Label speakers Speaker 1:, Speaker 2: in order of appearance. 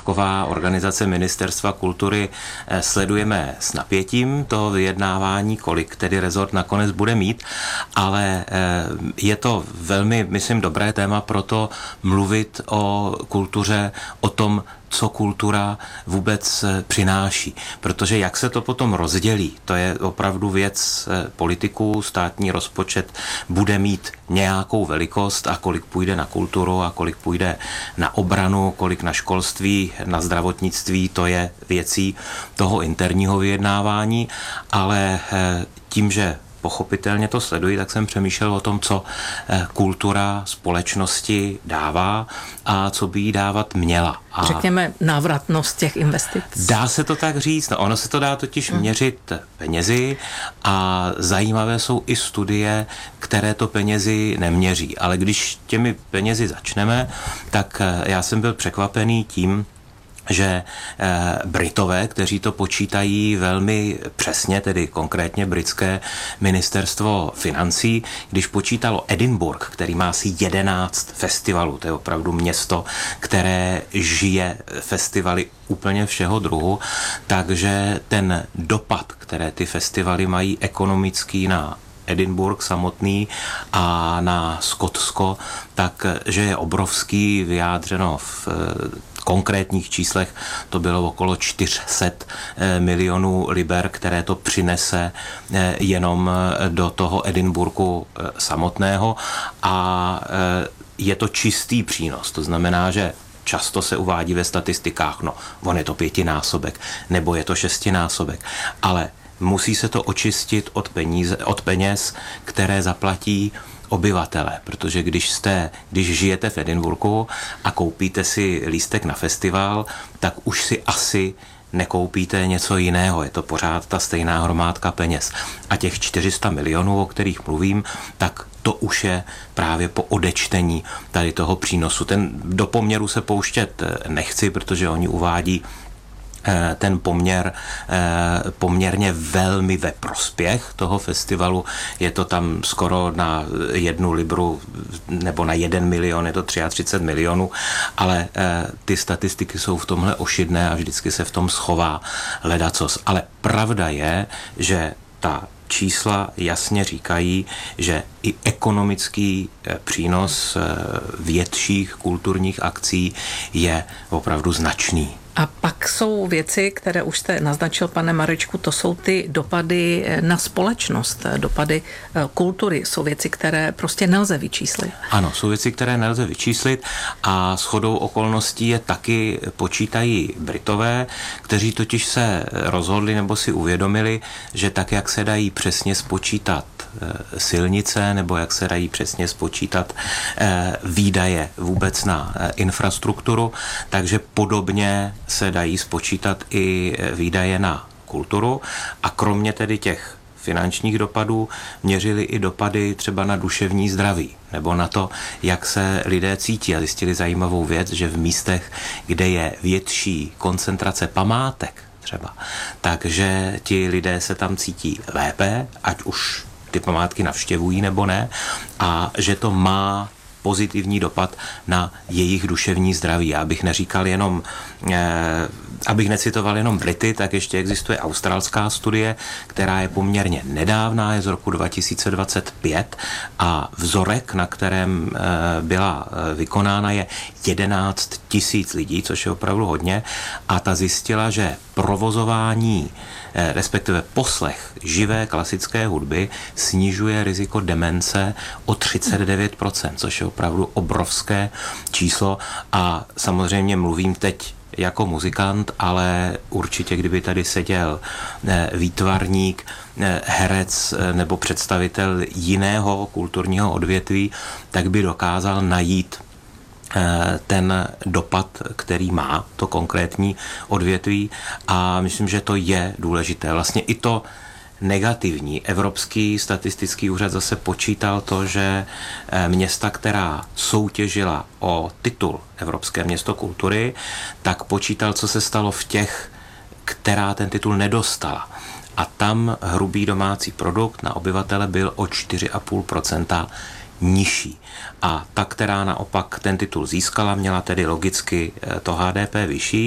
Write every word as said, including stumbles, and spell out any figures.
Speaker 1: nezisková organizace Ministerstva kultury sledujeme s napětím to vyjednávání, kolik tedy rezort nakonec bude mít, ale je to velmi, myslím, dobré téma pro to mluvit o kultuře, o tom, co kultura vůbec přináší. Protože jak se to potom rozdělí, to je opravdu věc politiků, státní rozpočet bude mít nějakou velikost a kolik půjde na kulturu a kolik půjde na obranu, kolik na školství, na zdravotnictví, to je věcí toho interního vyjednávání, ale tím, že pochopitelně to sleduji, tak jsem přemýšlel o tom, co kultura společnosti dává a co by jí dávat měla. A
Speaker 2: řekněme návratnost těch investic.
Speaker 1: Dá se to tak říct, no ono se to dá totiž hmm. měřit penězi a zajímavé jsou i studie, které to penězi neměří. Ale když těmi penězi začneme, tak já jsem byl překvapený tím, že eh, Britové, kteří to počítají velmi přesně, tedy konkrétně britské ministerstvo financí, když počítalo Edinburgh, který má asi jedenáct festivalů, to je opravdu město, které žije festivaly úplně všeho druhu, takže ten dopad, které ty festivaly mají ekonomický na Edinburgh samotný a na Skotsko, takže je obrovský, vyjádřeno v konkrétních číslech, to bylo okolo čtyři sta milionů liber, které to přinese jenom do toho Edinburghu samotného a je to čistý přínos, to znamená, že často se uvádí ve statistikách, no, on je to pětinásobek, nebo je to šestinásobek, ale musí se to očistit od, peníze, od peněz, které zaplatí obyvatele, protože když jste, když žijete v Edinburghu a koupíte si lístek na festival, tak už si asi nekoupíte něco jiného, je to pořád ta stejná hromádka peněz. A těch čtyři sta milionů, o kterých mluvím, tak to už je právě po odečtení tady toho přínosu. Ten do poměru se pouštět nechci, protože oni uvádí ten poměr poměrně velmi ve prospěch toho festivalu. Je to tam skoro na jednu libru nebo na jeden milion, je to třicet tři milionů, ale ty statistiky jsou v tomhle ošidné a vždycky se v tom schová ledacos. Ale pravda je, že ta čísla jasně říkají, že i ekonomický přínos větších kulturních akcí je opravdu značný.
Speaker 2: A pak jsou věci, které už jste naznačil, pane Marečku, to jsou ty dopady na společnost, dopady kultury. Jsou věci, které prostě nelze vyčíslit.
Speaker 1: Ano, jsou věci, které nelze vyčíslit a shodou okolností je taky počítají Britové, kteří totiž se rozhodli nebo si uvědomili, že tak, jak se dají přesně spočítat silnice nebo jak se dají přesně spočítat výdaje vůbec na infrastrukturu, takže podobně se dají spočítat i výdaje na kulturu a kromě tedy těch finančních dopadů měřili i dopady třeba na duševní zdraví nebo na to, jak se lidé cítí a zjistili zajímavou věc, že v místech, kde je větší koncentrace památek třeba, takže ti lidé se tam cítí lépe, ať už ty památky navštěvují nebo ne, a že to má pozitivní dopad na jejich duševní zdraví. Já bych neříkal jenom, eh, abych necitoval jenom Brity, tak ještě existuje australská studie, která je poměrně nedávná, je z roku dva tisíce dvacet pět a vzorek, na kterém eh, byla eh, vykonána, je jedenáct tisíc lidí, což je opravdu hodně, a ta zjistila, že provozování respektive poslech živé klasické hudby snižuje riziko demence o třicet devět procent, což je opravdu obrovské číslo a samozřejmě mluvím teď jako muzikant, ale určitě, kdyby tady seděl výtvarník, herec nebo představitel jiného kulturního odvětví, tak by dokázal najít ten dopad, který má to konkrétní odvětví a myslím, že to je důležité. Vlastně i to negativní. Evropský statistický úřad zase počítal to, že města, která soutěžila o titul Evropské město kultury, tak počítal, co se stalo v těch, která ten titul nedostala. A tam hrubý domácí produkt na obyvatele byl o čtyři a půl procenta nižší. A ta, která naopak ten titul získala, měla tedy logicky to H D P vyšší.